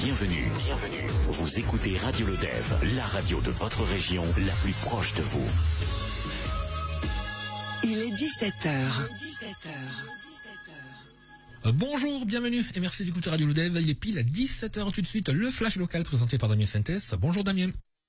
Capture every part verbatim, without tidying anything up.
Bienvenue, bienvenue. Vous écoutez Radio Le Dev, la radio de votre région, la plus proche de vous. Il est dix-sept heures. Euh, bonjour, bienvenue et merci d'écouter Radio Le Dev. Il est pile à dix-sept heures tout de suite, le flash local présenté par Damien Sintès. Bonjour Damien.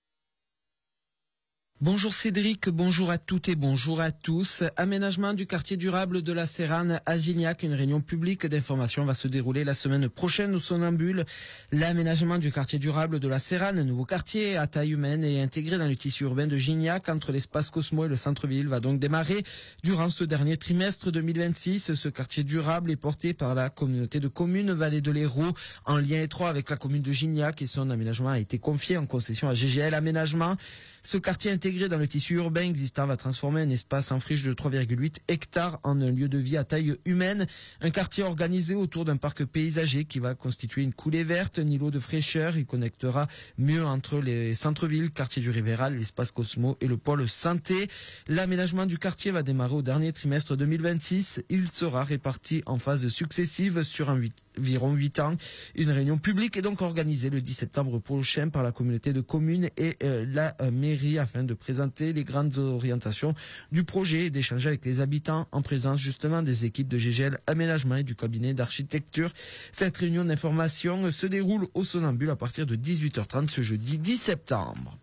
Bonjour Cédric, bonjour à toutes et bonjour à tous. Aménagement du quartier durable de la Sérane à Gignac. Une réunion publique d'information va se dérouler la semaine prochaine au Somnambule. L'aménagement du quartier durable de la Sérane, un nouveau quartier à taille humaine et intégré dans le tissu urbain de Gignac entre l'espace Cosmo et le centre-ville, va donc démarrer durant ce dernier trimestre deux mille vingt-six. Ce quartier durable est porté par la communauté de communes Vallée de l'Hérault en lien étroit avec la commune de Gignac, et son aménagement a été confié en concession à G G L Aménagement. Ce quartier intégré dans le tissu urbain existant va transformer un espace en friche de trois virgule huit hectares en un lieu de vie à taille humaine. Un quartier organisé autour d'un parc paysager qui va constituer une coulée verte, un îlot de fraîcheur. Il connectera mieux entre les centres-villes, quartier du Rivéral, l'espace Cosmo et le pôle santé. L'aménagement du quartier va démarrer au dernier trimestre deux mille vingt-six. Il sera réparti en phases successives sur un huit environ huit ans. Une réunion publique est donc organisée le dix septembre prochain par la communauté de communes et euh, la euh, mairie afin de présenter les grandes orientations du projet et d'échanger avec les habitants en présence justement des équipes de G G L Aménagement et du cabinet d'architecture. Cette réunion d'information se déroule au Somnambule à partir de dix-huit heures trente ce jeudi dix septembre.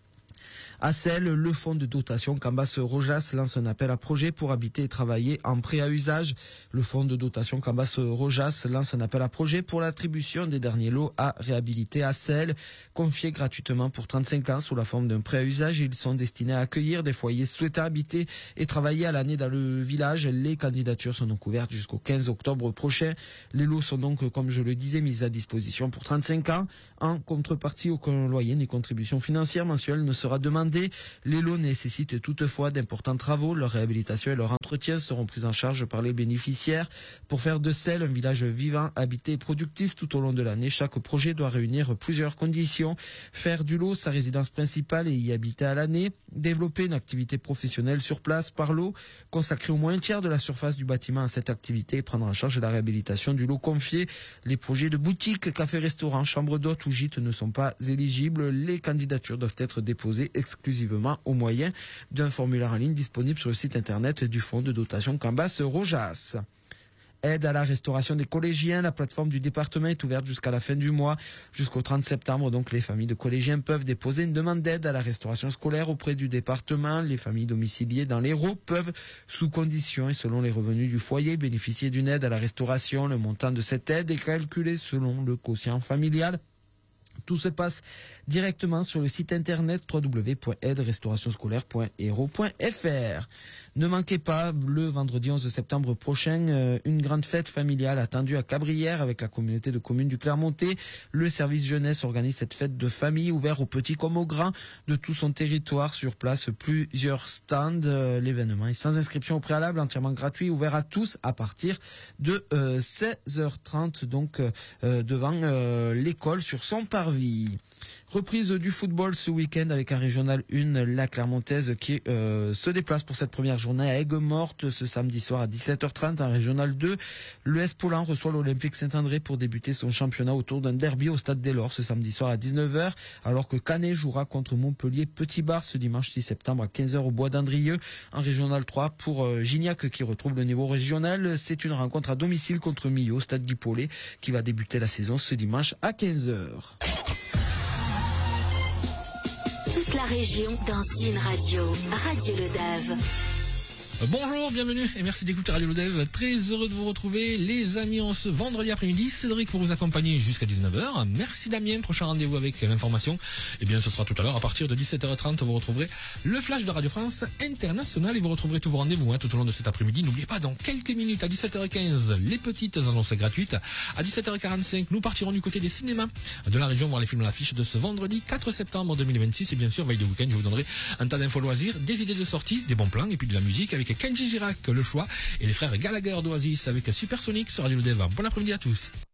À Celle, le fonds de dotation Cambas-Rojas lance un appel à projet pour habiter et travailler en prêt à usage. Le fonds de dotation Cambas-Rojas lance un appel à projet pour l'attribution des derniers lots à réhabiliter à Celle. Confiés gratuitement pour trente-cinq ans sous la forme d'un prêt à usage, ils sont destinés à accueillir des foyers souhaitant habiter et travailler à l'année dans le village. Les candidatures sont donc ouvertes jusqu'au quinze octobre prochain. Les lots sont donc, comme je le disais, mis à disposition pour trente-cinq ans. En contrepartie, aucun loyer ni contribution financière mensuelle ne sera demandée. Les lots nécessitent toutefois d'importants travaux. Leur réhabilitation et leur entretien seront pris en charge par les bénéficiaires. Pour faire de Celle un village vivant, habité et productif tout au long de l'année, chaque projet doit réunir plusieurs conditions. Faire du lot sa résidence principale et y habiter à l'année. Développer une activité professionnelle sur place par lot. Consacrer au moins un tiers de la surface du bâtiment à cette activité et prendre en charge la réhabilitation du lot confié. Les projets de boutiques, cafés-restaurants, chambres d'hôtes ou gîtes ne sont pas éligibles. Les candidatures doivent être déposées exclusivement au moyen d'un formulaire en ligne disponible sur le site internet du fonds de dotation Cambas-Rojas. Aide à la restauration des collégiens. La plateforme du département est ouverte jusqu'à la fin du mois, jusqu'au trente septembre. Donc, les familles de collégiens peuvent déposer une demande d'aide à la restauration scolaire auprès du département. Les familles domiciliées dans l'Hérault peuvent, sous conditions et selon les revenus du foyer, bénéficier d'une aide à la restauration. Le montant de cette aide est calculé selon le quotient familial. Tout se passe directement sur le site internet w w w point aide restauration scolaire point hérault point f r. Ne manquez pas, le vendredi onze septembre prochain, euh, une grande fête familiale attendue à Cabrières avec la communauté de communes du Clermontais. Le service jeunesse organise cette fête de famille ouverte aux petits comme aux grands de tout son territoire. Sur place, plusieurs stands. Euh, l'événement est sans inscription au préalable, entièrement gratuit, ouvert à tous à partir de euh, seize heures trente, donc euh, devant euh, l'école sur son parvis. Reprise du football ce week-end avec un régional un, la Clermontaise qui euh, se déplace pour cette première journée à Aigues-Mortes ce samedi soir à dix-sept heures trente. Un régional deux, le S Paulan reçoit l'Olympique Saint-André pour débuter son championnat autour d'un derby au stade des Lors ce samedi soir à dix-neuf heures, alors que Canet jouera contre Montpellier Petit Bar ce dimanche six septembre à quinze heures au Bois d'Andrieux. En régional trois pour euh, Gignac qui retrouve le niveau régional. C'est une rencontre à domicile contre Millau au stade Guy Paulet qui va débuter la saison ce dimanche à quinze heures. Toute la région dans une radio. Radio Le Dev. Bonjour, bienvenue et merci d'écouter Radio Le Dev. Très heureux de vous retrouver les amis en ce vendredi après-midi. Cédric pour vous accompagner jusqu'à dix-neuf heures. Merci Damien, prochain rendez-vous avec l'information. Et bien ce sera tout à l'heure à partir de dix-sept heures trente. Vous retrouverez le flash de Radio France Internationale et vous retrouverez tous vos rendez-vous hein, tout au long de cet après-midi. N'oubliez pas, dans quelques minutes à dix-sept heures quinze, les petites annonces gratuites. À dix-sept heures quarante-cinq, nous partirons du côté des cinémas de la région voir les films à l'affiche de ce vendredi quatre septembre deux mille vingt-six. Et bien sûr, veille de week-end, je vous donnerai un tas d'infos loisirs, des idées de sortie, des bons plans et puis de la musique avec Kenji Girac, Le Choix, et les frères Gallagher d'Oasis avec Supersonic sur Radio Le Dev. Bon après-midi à tous.